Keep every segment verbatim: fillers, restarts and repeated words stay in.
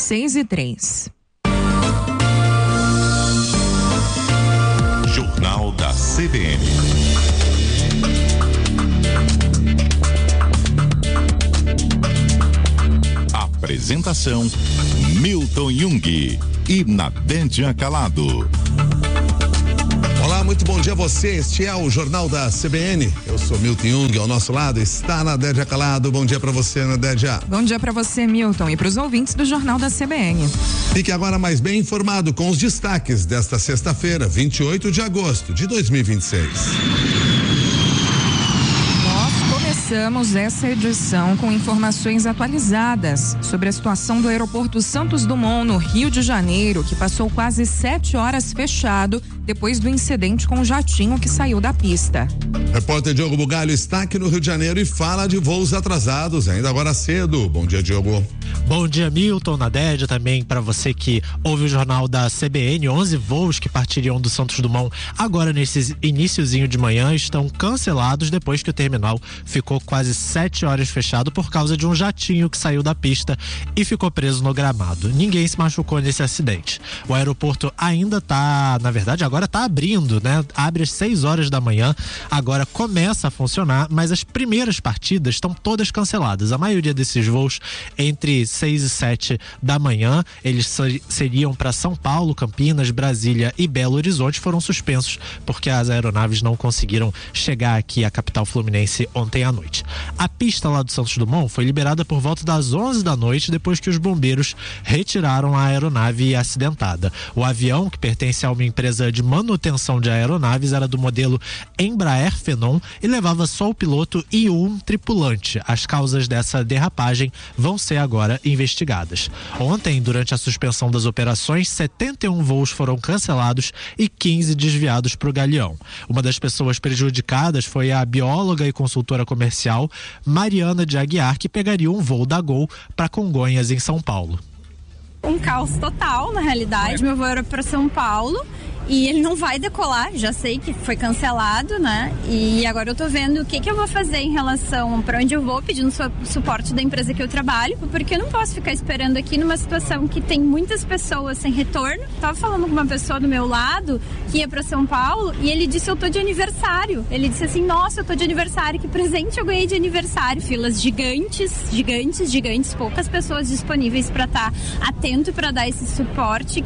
seis e três. Jornal da C B N. Apresentação: Milton Jung e Nadédia Calado. Olá, muito bom dia a você. Este é o Jornal da C B N. Eu sou Milton Jung, ao nosso lado está Nadédia Calado. Bom dia para você, Nadédia. Bom dia para você, Milton, e para os ouvintes do Jornal da C B N. Fique agora mais bem informado com os destaques desta sexta-feira, vinte e oito de agosto de dois mil e vinte e seis. Começamos essa edição com informações atualizadas sobre a situação do aeroporto Santos Dumont, no Rio de Janeiro, que passou quase sete horas fechado depois do incidente com o jatinho que saiu da pista. Repórter Diogo Bugalho está aqui no Rio de Janeiro e fala de voos atrasados, ainda agora cedo. Bom dia, Diogo. Bom dia, Milton, Nadédia, também para você que ouve o jornal da C B N. onze voos que partiriam do Santos Dumont agora nesse iniciozinho de manhã estão cancelados depois que o terminal ficou quase sete horas fechado por causa de um jatinho que saiu da pista e ficou preso no gramado. Ninguém se machucou nesse acidente. O aeroporto ainda está, na verdade, agora está abrindo, né? Abre às seis horas da manhã, agora começa a funcionar, mas as primeiras partidas estão todas canceladas. A maioria desses voos entre seis e sete da manhã, eles seriam para São Paulo, Campinas, Brasília e Belo Horizonte, foram suspensos porque as aeronaves não conseguiram chegar aqui à capital fluminense ontem à noite. A pista lá do Santos Dumont foi liberada por volta das onze da noite, depois que os bombeiros retiraram a aeronave acidentada. O avião, que pertence a uma empresa de manutenção de aeronaves, era do modelo Embraer Phenom e levava só o piloto e um tripulante. As causas dessa derrapagem vão ser agora investigadas. Ontem, durante a suspensão das operações, setenta e um voos foram cancelados e quinze desviados para o Galeão. Uma das pessoas prejudicadas foi a bióloga e consultora comercial Mariana de Aguiar, que pegaria um voo da Gol para Congonhas, em São Paulo. Um caos total, na realidade. Meu voo era para São Paulo e ele não vai decolar, já sei que foi cancelado, né? E agora eu tô vendo o que que eu vou fazer em relação para onde eu vou, pedindo su- suporte da empresa que eu trabalho, porque eu não posso ficar esperando aqui numa situação que tem muitas pessoas sem retorno. Tava falando com uma pessoa do meu lado que ia para São Paulo e ele disse: eu tô de aniversário. Ele disse assim: nossa, eu tô de aniversário, que presente eu ganhei de aniversário. Filas gigantes, gigantes, gigantes, poucas pessoas disponíveis para estar atento para dar esse suporte.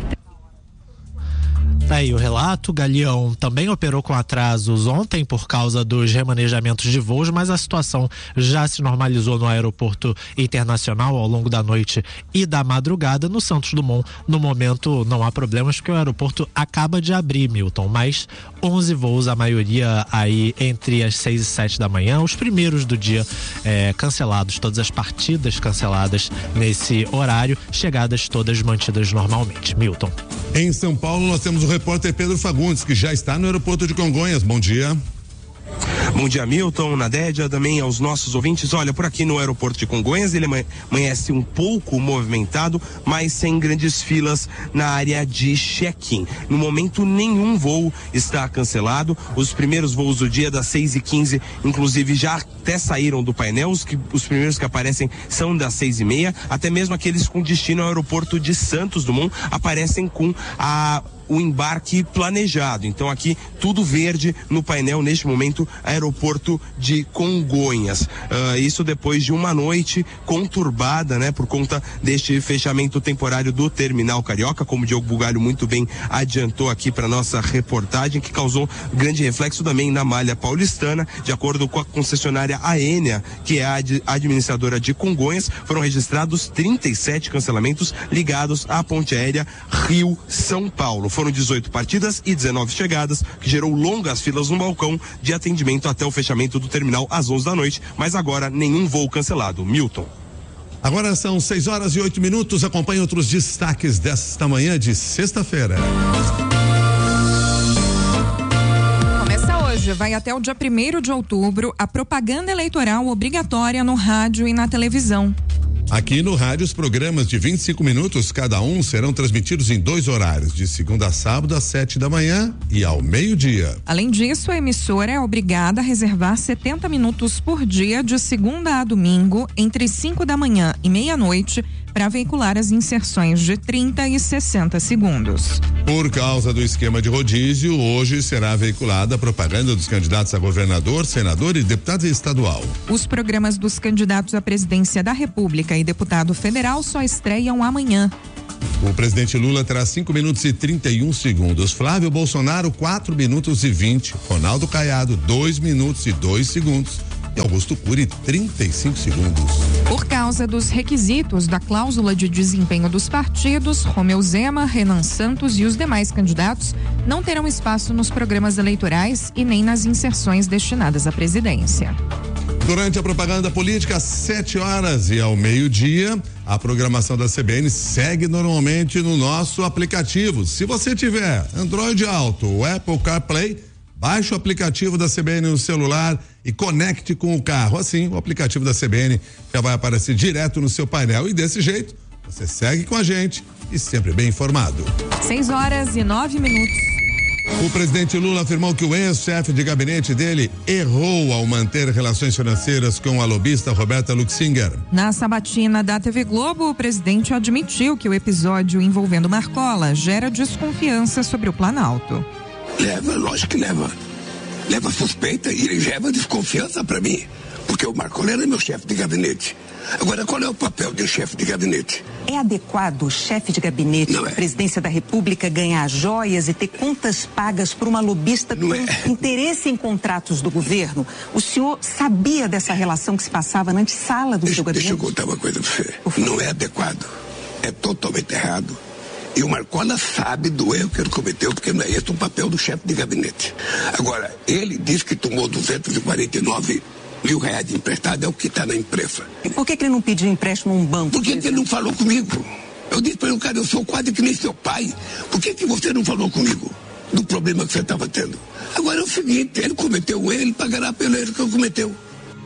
Tá aí o relato. O Galeão também operou com atrasos ontem por causa dos remanejamentos de voos, mas a situação já se normalizou no aeroporto internacional ao longo da noite e da madrugada. No Santos Dumont, no momento, não há problemas porque o aeroporto acaba de abrir, Milton, mas onze voos, a maioria aí entre as seis e sete da manhã, os primeiros do dia é, cancelados, todas as partidas canceladas nesse horário, chegadas todas mantidas normalmente. Milton. Em São Paulo, nós temos o repórter Pedro Fagundes, que já está no aeroporto de Congonhas. Bom dia. Bom dia, Milton, Nadédia, também aos nossos ouvintes. Olha, por aqui no aeroporto de Congonhas, ele amanhece um pouco movimentado, mas sem grandes filas na área de check-in. No momento, nenhum voo está cancelado. Os primeiros voos do dia, das seis e quinze, inclusive, já até saíram do painel. Os, que, os primeiros que aparecem são das seis e meia. Até mesmo aqueles com destino ao aeroporto de Santos Dumont aparecem com a... o embarque planejado. Então aqui tudo verde no painel neste momento, aeroporto de Congonhas. Uh, isso depois de uma noite conturbada, né, por conta deste fechamento temporário do terminal carioca, como o Diogo Bugalho muito bem adiantou aqui para nossa reportagem, que causou grande reflexo também na malha paulistana. De acordo com a concessionária Aénia, que é a ad- administradora de Congonhas, foram registrados trinta e sete cancelamentos ligados à ponte aérea Rio-São Paulo. Foram dezoito partidas e dezenove chegadas, que gerou longas filas no balcão de atendimento até o fechamento do terminal às onze da noite, mas agora nenhum voo cancelado. Milton. Agora são seis horas e oito minutos. Acompanhe outros destaques desta manhã de sexta-feira. Começa hoje, vai até o dia primeiro de outubro, a propaganda eleitoral obrigatória no rádio e na televisão. Aqui no rádio, os programas de vinte e cinco minutos cada um serão transmitidos em dois horários, de segunda a sábado às sete da manhã e ao meio-dia. Além disso, a emissora é obrigada a reservar setenta minutos por dia de segunda a domingo, entre cinco da manhã e meia-noite, para veicular as inserções de trinta e sessenta segundos. Por causa do esquema de rodízio, hoje será veiculada a propaganda dos candidatos a governador, senador e deputado estadual. Os programas dos candidatos à presidência da República e deputado federal só estreiam amanhã. O presidente Lula terá cinco minutos e trinta e um segundos. Flávio Bolsonaro, quatro minutos e vinte. Ronaldo Caiado, dois minutos e dois segundos. E Augusto Cury, trinta e cinco segundos. Por causa dos requisitos da cláusula de desempenho dos partidos, Romeu Zema, Renan Santos e os demais candidatos não terão espaço nos programas eleitorais e nem nas inserções destinadas à presidência. Durante a propaganda política, às sete horas e ao meio-dia, a programação da C B N segue normalmente no nosso aplicativo. Se você tiver Android Auto ou Apple CarPlay, baixe o aplicativo da C B N no celular e conecte com o carro. Assim, o aplicativo da C B N já vai aparecer direto no seu painel e desse jeito, você segue com a gente e sempre bem informado. Seis horas e nove minutos. O presidente Lula afirmou que o ex-chefe de gabinete dele errou ao manter relações financeiras com a lobista Roberta Luxinger. Na sabatina da T V Globo, o presidente admitiu que o episódio envolvendo Marcola gera desconfiança sobre o Planalto. Leva, lógico que leva. Leva suspeita e leva desconfiança para mim. Porque o Marcola era meu chefe de gabinete. Agora, qual é o papel de um chefe de gabinete? É adequado o chefe de gabinete da presidência da República ganhar joias e ter contas pagas por uma lobista com é. interesse em contratos do governo? O senhor sabia dessa relação que se passava na antessala do deixa, seu gabinete? Deixa eu contar uma coisa para você. Não é adequado. É totalmente errado. E o Marcola sabe do erro que ele cometeu, porque não é esse o papel do chefe de gabinete. Agora, ele diz que tomou duzentos e quarenta e nove mil reais de emprestado, é o que está na imprensa. E por que, que ele não pediu empréstimo a um banco? Por que, que ele não falou comigo? Eu disse para ele, cara, eu sou quase que nem seu pai. Por que, que você não falou comigo do problema que você estava tendo? Agora é o seguinte, ele cometeu o erro, ele pagará pelo erro que ele cometeu.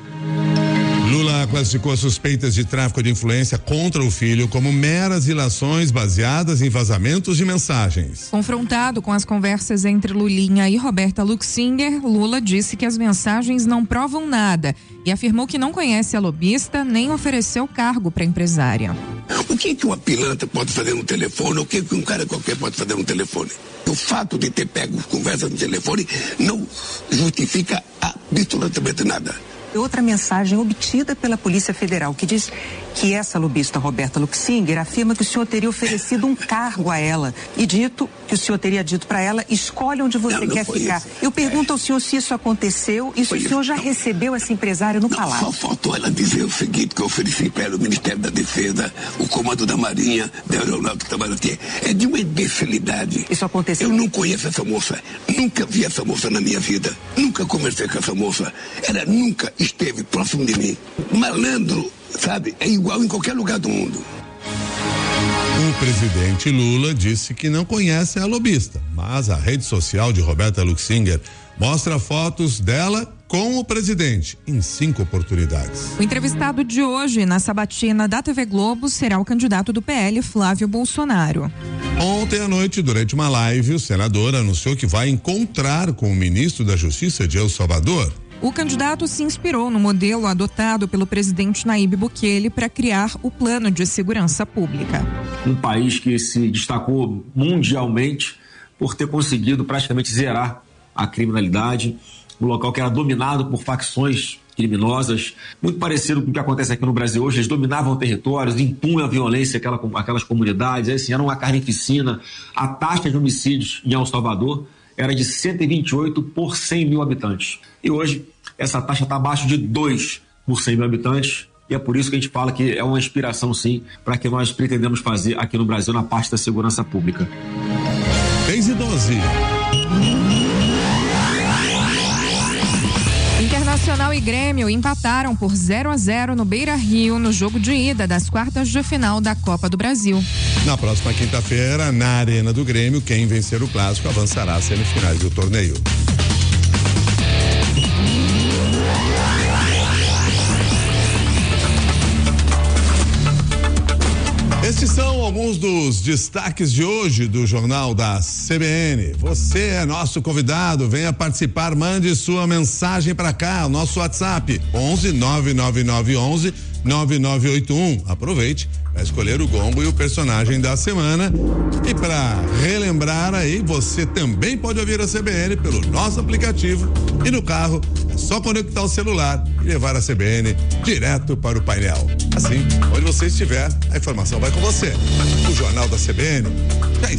Lula classificou as suspeitas de tráfico de influência contra o filho como meras ilações baseadas em vazamentos de mensagens. Confrontado com as conversas entre Lulinha e Roberta Luxinger, Lula disse que as mensagens não provam nada e afirmou que não conhece a lobista nem ofereceu cargo para a empresária. O que que uma pilantra pode fazer no telefone? O que que um cara qualquer pode fazer no telefone? O fato de ter pego conversa no telefone não justifica absolutamente nada. Outra mensagem obtida pela Polícia Federal que diz que essa lobista Roberta Luxinger afirma que o senhor teria oferecido um cargo a ela e dito que o senhor teria dito para ela, escolhe onde você não, não quer ficar. Isso. Eu pergunto é. ao senhor se isso aconteceu e se o senhor já não. recebeu essa empresária no não, palácio. Só faltou ela dizer o seguinte, que eu ofereci para ela o Ministério da Defesa, o Comando da Marinha, da Aeronáutica da Marinha. É de uma imbecilidade. Isso aconteceu? Eu não conheço essa moça, nunca vi essa moça na minha vida, nunca conversei com essa moça, ela nunca esteve próximo de mim. Malandro, sabe, é igual em qualquer lugar do mundo. O presidente Lula disse que não conhece a lobista, mas a rede social de Roberta Luxinger mostra fotos dela com o presidente em cinco oportunidades. O entrevistado de hoje na sabatina da T V Globo será o candidato do P L, Flávio Bolsonaro. Ontem à noite, durante uma live, o senador anunciou que vai encontrar com o ministro da Justiça de El Salvador. O candidato se inspirou no modelo adotado pelo presidente Nayib Bukele para criar o Plano de Segurança Pública. Um país que se destacou mundialmente por ter conseguido praticamente zerar a criminalidade, um local que era dominado por facções criminosas, muito parecido com o que acontece aqui no Brasil hoje. Eles dominavam territórios, impunham a violência àquela, àquelas comunidades, assim, era uma carnificina. A taxa de homicídios em El Salvador era de cento e vinte e oito por cem mil habitantes. E hoje, essa taxa está abaixo de dois por cem mil habitantes. E é por isso que a gente fala que é uma inspiração, sim, para que nós pretendemos fazer aqui no Brasil na parte da segurança pública. seis e doze. Internacional e Grêmio empataram por zero a zero no Beira-Rio no jogo de ida das quartas de final da Copa do Brasil. Na próxima quinta-feira, na Arena do Grêmio, quem vencer o clássico avançará às semifinais do torneio. Estes são alguns dos destaques de hoje do Jornal da C B N. Você é nosso convidado, venha participar, mande sua mensagem para cá, o nosso WhatsApp onze nove nove nove onze nove nove oito um. Aproveite para escolher o Gombo e o personagem da semana. E para relembrar aí, você também pode ouvir a C B N pelo nosso aplicativo e no carro é só conectar o celular e levar a C B N direto para o painel. Assim, onde você estiver, a informação vai com você. O Jornal da C B N já